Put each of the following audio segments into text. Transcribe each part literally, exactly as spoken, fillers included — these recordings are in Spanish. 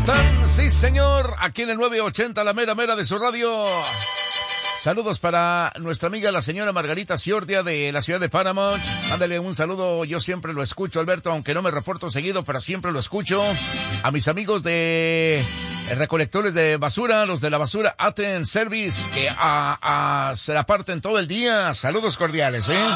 están? Sí, señor, aquí en el nueve ochenta, la mera mera de su radio. Saludos para nuestra amiga la señora Margarita Ciordia de la ciudad de Paramount. Mándale un saludo, yo siempre lo escucho, Alberto, aunque no me reporto seguido, pero siempre lo escucho. A mis amigos de recolectores de basura, los de la basura Aten Service, que a, a, se la parten todo el día. Saludos cordiales, ¿eh?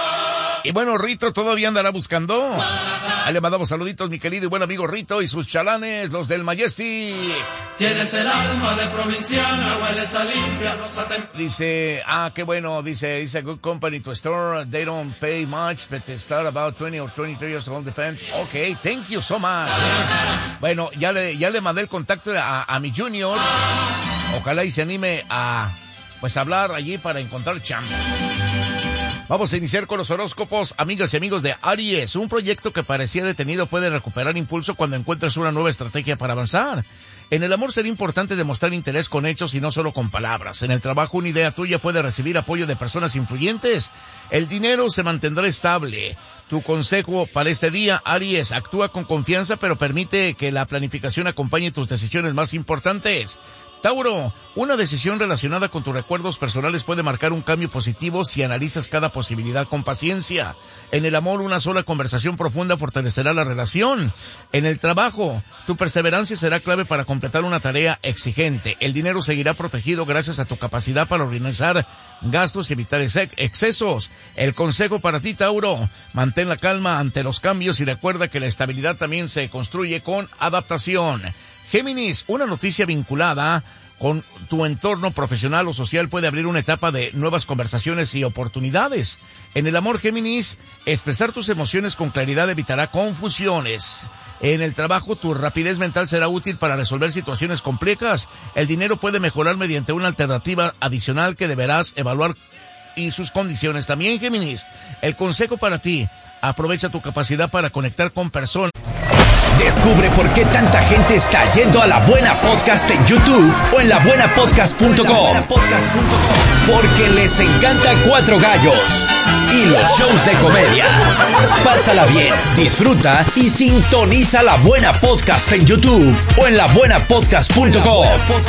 Y bueno, Rito todavía andará buscando. Ahí le mandamos saluditos, mi querido y buen amigo Rito y sus chalanes, los del Majestic. Tienes el alma de provinciana, hueles a limpia, rosa tem... Dice, ah, qué bueno, dice, dice, good company to store, they don't pay much, but they start about twenty or twenty-three years old defense. Okay, thank you so much. Bueno, ya le, ya le mandé el contacto a, a mi junior. Ojalá y se anime a, pues, hablar allí para encontrar chamba. Vamos a iniciar con los horóscopos, amigas y amigos de Aries. Un proyecto que parecía detenido puede recuperar impulso cuando encuentres una nueva estrategia para avanzar. En el amor será importante demostrar interés con hechos y no solo con palabras. En el trabajo, una idea tuya puede recibir apoyo de personas influyentes. El dinero se mantendrá estable. Tu consejo para este día, Aries, actúa con confianza, pero permite que la planificación acompañe tus decisiones más importantes. Tauro, una decisión relacionada con tus recuerdos personales puede marcar un cambio positivo si analizas cada posibilidad con paciencia. En el amor, una sola conversación profunda fortalecerá la relación. En el trabajo, tu perseverancia será clave para completar una tarea exigente. El dinero seguirá protegido gracias a tu capacidad para organizar gastos y evitar excesos. El consejo para ti, Tauro, mantén la calma ante los cambios y recuerda que la estabilidad también se construye con adaptación. Géminis, una noticia vinculada con tu entorno profesional o social puede abrir una etapa de nuevas conversaciones y oportunidades. En el amor, Géminis, expresar tus emociones con claridad evitará confusiones. En el trabajo, tu rapidez mental será útil para resolver situaciones complejas. El dinero puede mejorar mediante una alternativa adicional que deberás evaluar y sus condiciones. También, Géminis, el consejo para ti, aprovecha tu capacidad para conectar con personas. Descubre por qué tanta gente está yendo a La Buena Podcast en YouTube o en la buena podcast punto com. Porque les encanta Cuatro Gallos y los shows de comedia. Pásala bien, disfruta y sintoniza La Buena Podcast en YouTube o en la buena podcast punto com.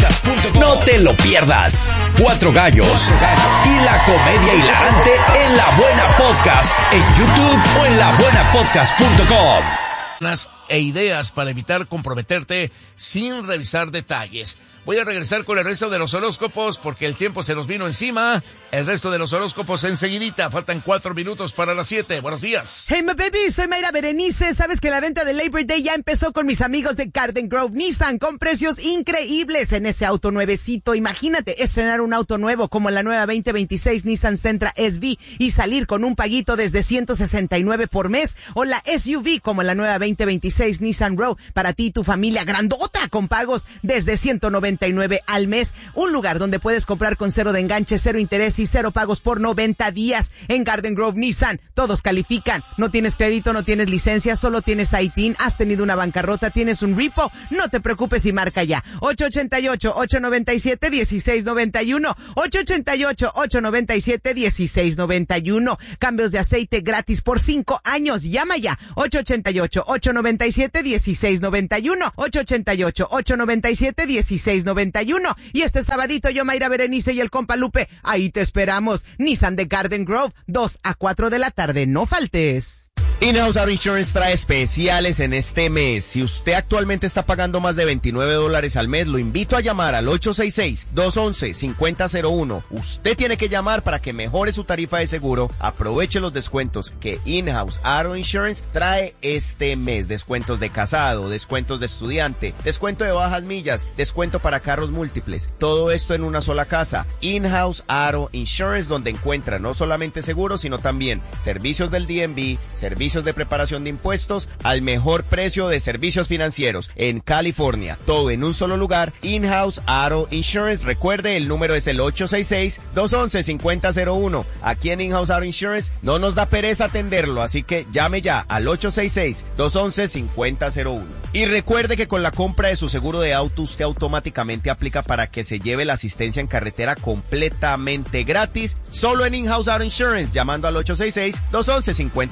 No te lo pierdas. Cuatro Gallos y la comedia hilarante en La Buena Podcast en YouTube o en la buena podcast punto com. E ideas para evitar comprometerte sin revisar detalles. Voy a regresar con el resto de los horóscopos porque el tiempo se nos vino encima. El resto de los horóscopos enseguidita. Faltan cuatro minutos para las siete. Buenos días. Hey, my baby, soy Mayra Berenice. Sabes que la venta de Labor Day ya empezó con mis amigos de Garden Grove Nissan con precios increíbles en ese auto nuevecito. Imagínate estrenar un auto nuevo como la nueva veinte veintiséis Nissan Sentra S V y salir con un paguito desde ciento sesenta y nueve por mes, o la S U V como la nueva veinte veintiséis Nissan Rogue para ti y tu familia grandota con pagos desde ciento noventa y nueve al mes. Un lugar donde puedes comprar con cero de enganche, cero interés y cero pagos por noventa días. En Garden Grove Nissan todos califican. No tienes crédito, no tienes licencia, solo tienes I T I N, has tenido una bancarrota, tienes un repo, no te preocupes y marca ya. ocho ocho ocho, ocho nueve siete, uno seis nueve uno. ocho ocho ocho, ocho nueve siete, uno seis nueve uno. Cambios de aceite gratis por cinco años. Llama ya. ocho ocho ocho, ocho nueve siete, uno seis nueve uno. ocho ocho ocho, ocho nueve siete, uno seis nueve uno. Y este sabadito yo, Mayra Berenice y el compa Lupe, ahí te esperamos. Nissan de Garden Grove, dos a cuatro de la tarde, no faltes. In-House Auto Insurance trae especiales en este mes. Si usted actualmente está pagando más de veintinueve dólares al mes, lo invito a llamar al ocho seis seis, dos once, cincuenta cero uno. Usted tiene que llamar para que mejore su tarifa de seguro. Aproveche los descuentos que In-House Auto Insurance trae este mes. Descuentos de casado, descuentos de estudiante, descuento de bajas millas, descuento para carros múltiples. Todo esto en una sola casa. In-House Auto Insurance, donde encuentra no solamente seguros, sino también servicios del D M V, servicios de preparación de impuestos al mejor precio de servicios financieros en California. Todo en un solo lugar. In-House Auto Insurance. Recuerde, el número es el ocho seis seis, dos once, cincuenta cero uno. Aquí en In-House Auto Insurance no nos da pereza atenderlo, así que llame ya al ocho seis seis, dos once, cincuenta cero uno. Y recuerde que con la compra de su seguro de auto usted automáticamente aplica para que se lleve la asistencia en carretera completamente gratis, solo en In-House Auto Insurance, llamando al ocho seis seis, dos once, cincuenta cero uno.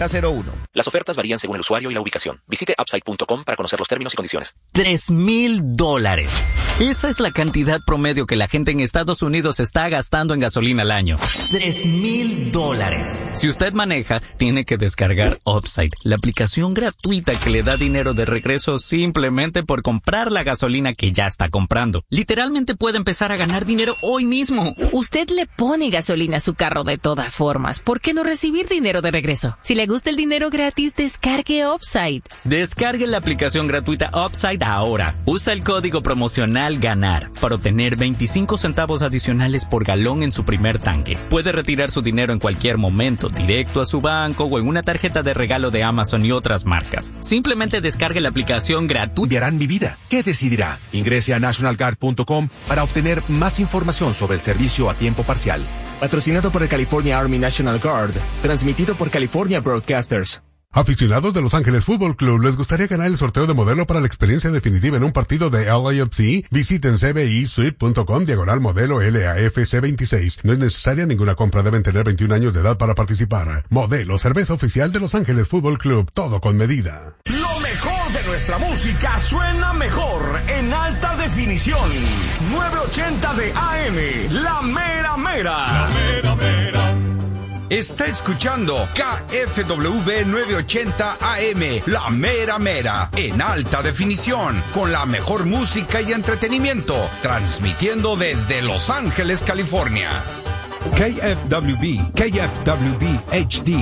uno. Las ofertas varían según el usuario y la ubicación. Visite upside punto com para conocer los términos y condiciones. Tres mil dólares. Esa es la cantidad promedio que la gente en Estados Unidos está gastando en gasolina al año. Tres mil dólares. Si usted maneja, tiene que descargar Upside, la aplicación gratuita que le da dinero de regreso simplemente por comprar la gasolina que ya está comprando. Literalmente puede empezar a ganar dinero hoy mismo. Usted le pone gasolina a su carro de todas formas. ¿Por qué no recibir dinero de regreso? Si le gusta el dinero gratis, descargue Upside. Descargue la aplicación gratuita Upside ahora. Usa el código promocional GANAR para obtener veinticinco centavos adicionales por galón en su primer tanque. Puede retirar su dinero en cualquier momento, directo a su banco o en una tarjeta de regalo de Amazon y otras marcas. Simplemente descargue la aplicación gratuita. Cambiarán mi vida. ¿Qué decidirá? Ingrese a national guard punto com para obtener más información sobre el servicio a tiempo parcial. Patrocinado por el California Army National Guard. Transmitido por California Broadcasters. Aficionados de Los Ángeles Fútbol Club, ¿les gustaría ganar el sorteo de modelo para la experiencia definitiva en un partido de L A F C? Visiten c b i suite punto com diagonal modelo L A F C veintiséis. No es necesaria ninguna compra, deben tener veintiún años de edad para participar. Modelo, cerveza oficial de Los Ángeles Fútbol Club, todo con medida. Lo mejor de nuestra música suena mejor en alta definición. novecientos ochenta de A M, la mera mera. La mera mera. Está escuchando K F W novecientos ochenta A M, la mera mera, en alta definición, con la mejor música y entretenimiento, transmitiendo desde Los Ángeles, California. K F W B, K F W B H D,